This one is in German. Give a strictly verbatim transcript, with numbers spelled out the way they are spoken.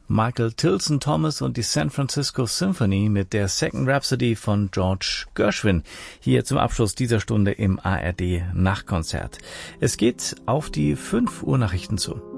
Michael Tilson Thomas und die San Francisco Symphony mit der Second Rhapsody von George Gershwin. Hier zum Abschluss dieser Stunde im A R D Nachtkonzert. Es geht auf die fünf Uhr Nachrichten zu.